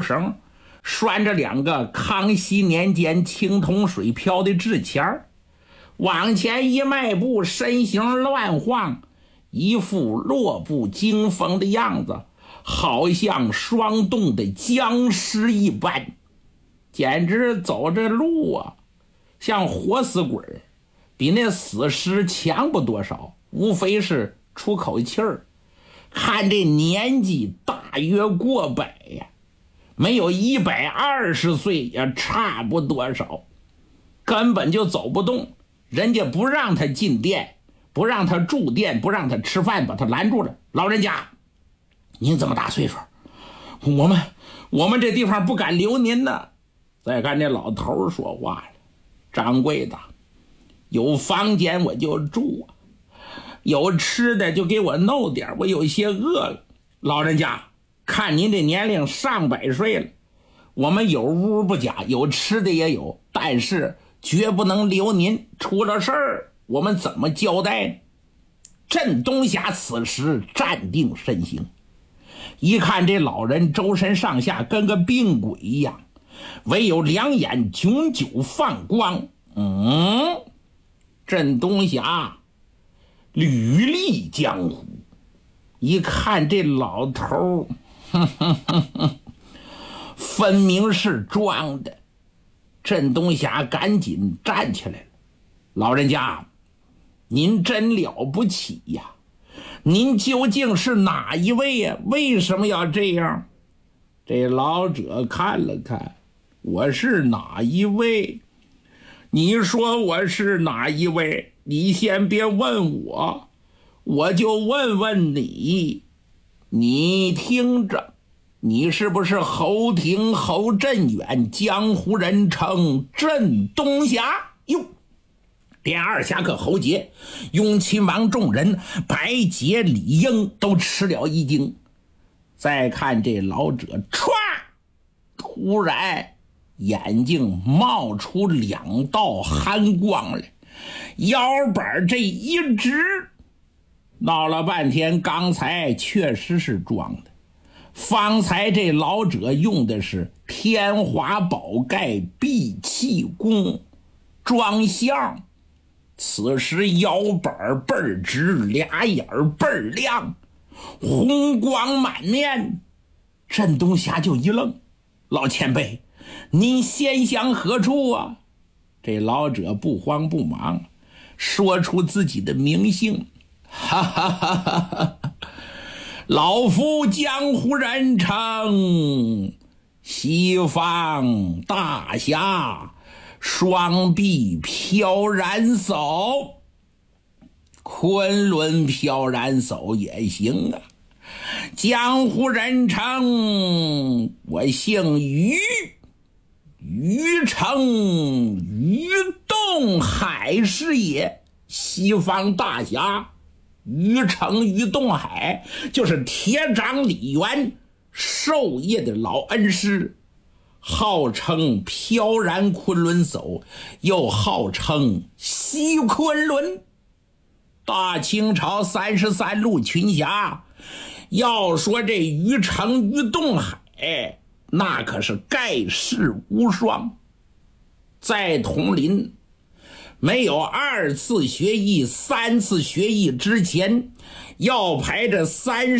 绳，拴着2个康熙年间青铜水瓢的纸钱，往前一迈步，身形乱晃，一副弱不禁风的样子，好像霜冻的僵尸一般，简直走着路啊像活死鬼，比那死尸强不多少，无非是出口气儿。看这年纪大约过百呀，没有120岁也差不多少，根本就走不动。人家不让他进店，不让他住店，不让他吃饭，把他拦住了。老人家，您这么大岁数，我们这地方不敢留您呢。再看这老头说话了，掌柜的，有房间我就住，有吃的就给我弄点，我有些饿了。老人家，看您这年龄上百岁了，我们有屋不假，有吃的也有，但是绝不能留您，出了事儿我们怎么交代呢？镇东霞此时站定身形，一看这老人周身上下跟个病鬼一样，唯有2眼炯炯放光。镇东霞屡立江湖，一看这老头分明是装的。镇东霞赶紧站起来了，老人家，您真了不起呀，您究竟是哪一位呀？为什么要这样？这老者看了看，我是哪一位？你说我是哪一位？你先别问我，我就问问你，你听着，你是不是侯廷侯振远，江湖人称镇东霞？哟，连二侠客侯杰、雍亲王众人、白洁、李英都吃了一惊。再看这老者，歘，突然眼睛冒出2道寒光来，腰板这一直，闹了半天，刚才确实是装的。方才这老者用的是天华宝盖闭气功装相，此时腰板倍儿直，2眼倍儿亮，红光满面。镇东霞就一愣，老前辈，您先向何处啊？这老者不慌不忙说出自己的名姓，哈哈哈哈哈，老夫江湖人称西方大侠，双臂飘然手，昆仑飘然手也行啊。江湖人称我姓于，于称于东海是也。西方大侠于承于东海，就是铁掌李元授业的老恩师，号称飘然昆仑手，又号称西昆仑。大清朝33路群侠，要说这于承于东海，那可是盖世无双。在统领没有2次学艺3次学艺之前，要排着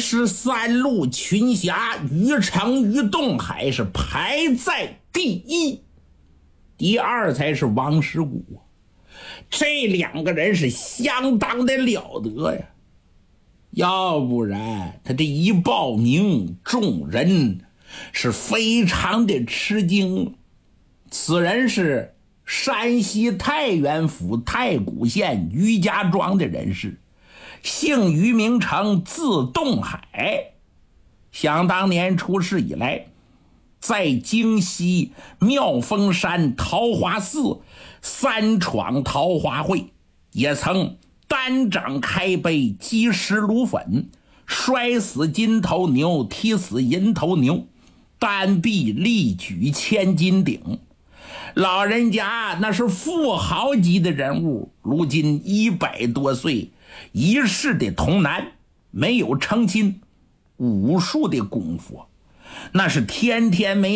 33路群侠，于承于东海是排在第1，第2才是王师古。这2个人是相当的了得呀，要不然他这一报名，众人是非常的吃惊。此人是山西太原府太谷县于家庄的人士，姓于名成，字东海。想当年出世以来，在京西妙峰山桃花寺3闯桃花会，也曾单掌开杯击石炉粉，摔死金头牛，踢死银头牛，单臂力举千斤顶。老人家那是富豪级的人物，如今100多岁，一世的童男，没有成亲，武术的功夫那是天天没